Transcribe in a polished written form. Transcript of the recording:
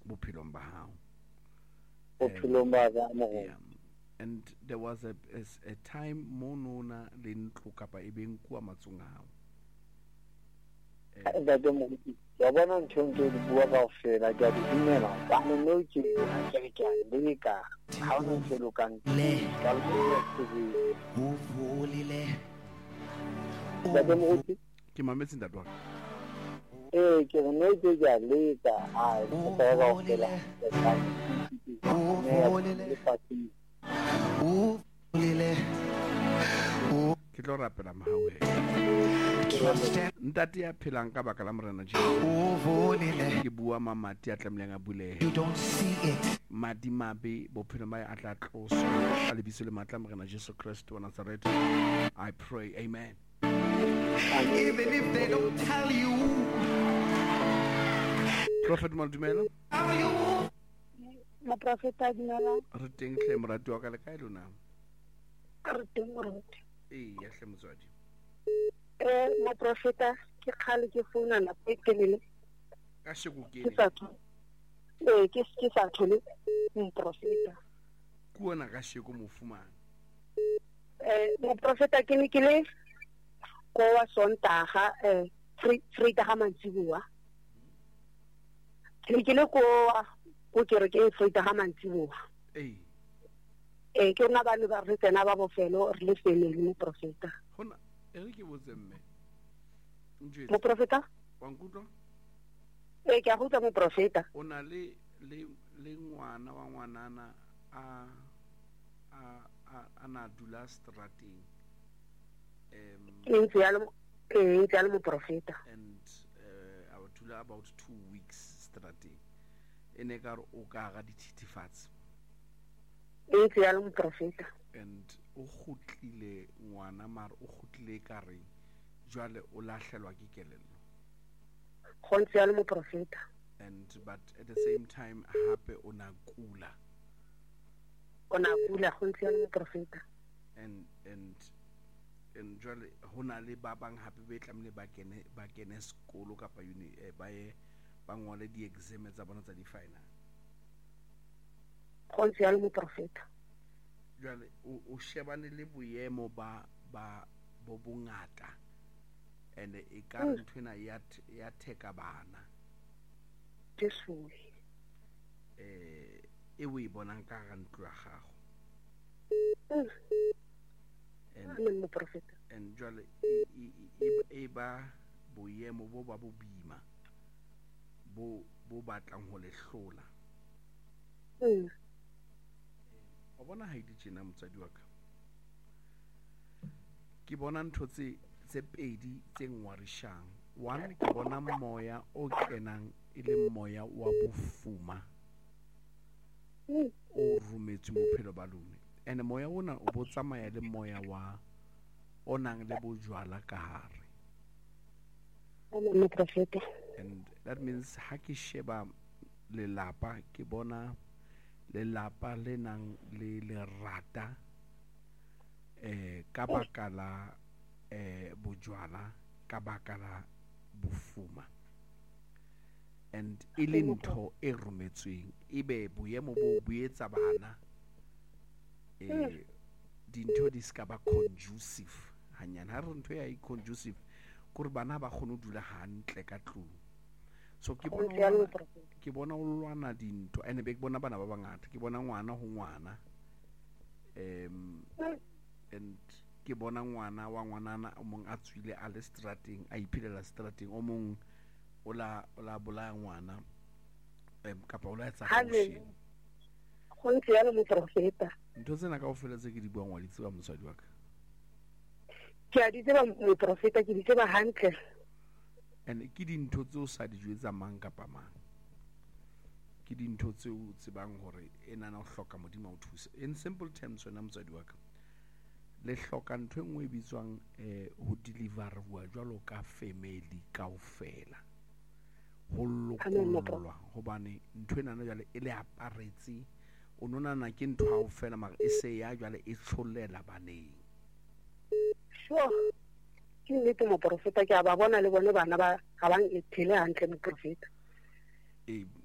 bophelong ba hao. Yeah. And there was a time monona le ntlo kapa e beng kwa matsong a hao. Ya bona ntho ntse di bua ka ofela ke a di dumela ba no ke ke a leka ha o ntse lo kang le ka o volile ke mametse ntatwa ke no ke ja leka a o volile ke tlo rapela mahao ntate ya phelang ka baka la morena Jesu ke bua mamati a tlamileng a bulehe You don't see it. madi mabe bophelo ba a tla tloso a lebitso le matla morena Jesu Kristo wa Nazareth. I pray, amen. Even if they don't tell you. Prophet Maldumela Ma profeta dinala re teng hle morati wa ka le kae lona re teng morati ya hle motswadi ma profeta ke khale ke founa na petelele ka sheko ke ke sa thole mo profeta kuona ka sheko mo fumana mo profeta ke ne ke le ko wa Sontaga Freitag ga mantsibuwa ke le ko kere ke Freitag ga mantsibuwa ke na ba le ba re tsena ba bofelo re le family mo profeta hona ere ke botse mme mo profeta wa nkutwa ke a go mo profeta o na le ngwana wa ngwanana a na dula strateng ntse ya le mo profeta and I would do about 2 weeks strateng ene ka re o ka ga dithithifatsi ntse ya le mo profeta and o gotlile ngwana mara o gotlile ka re jwale o lahlelwa ke kelello go ntse ya le mo profeta and but at the same time hape o na kula go ntse ya le mo profeta and jwale hona le ba bang hape be tlamile ba kene sekolo kapa ba ye ba ngole di exam tsa bona tsa di final go ntse ya le mo profeta jwale o shebane le boemo ba bo bongata and e ka re nthwena ya theka bana Jesu e o e bonang ka ga ntlo ya gago and jwale e ba boemo bo ba bo bima bo batlang ho le hlola o bona ha di tjena motsadi wa ka ke bona ntho tse pedi tse ngwarishang. One, ke bona moya o kenang e le moya wa bofuma o rumetse bophelo ba lone and moya ona o bo tsamaya le moya wa o nang le bojwala ka hare and that means ha ke sheba lelapa ke bona lelapa le nang le lerata ka baka la bojwala ka baka la bofuma and ile ntho e rumetsweng ebe boemo bo buetsa bana dintho di ska ba conducive hanyane ha re ntho ya conducive kore bana ba kgone dula hantle ka tlung so ke bona o lwana dintho ene be ke bona bana ba bangata ke bona ngwana ho ngwana and ke bona ngwana wa ngwanana o mong a tswile a le strateng a iphilela strateng o mong o la bolaya ngwana kapa o la etsa caution go ntse ya le mo profeta ntho tsena ka o feletse ke di buang wa ditse ba motswadi wa ka ke a di tseba mo profeta ke di tseba hantle and ke dintho tse o sa di jwetsa mang kapa mang ke dintho tse o tsebang hore e nana o hloka modimo o thusa in simple terms wena motswadi wa ka le hloka ntho engwe e bitswang ho deliverwa jwalo ka family kaofela ho lokollwa hobane ntho ena jwale e le aparetse o nonana ke ntho kaofela mara e se ya jwale e tshollela baneng sure ke nnete mo profeta ke a ba bona le bone bana ba ga bang e thele hantle mo profeta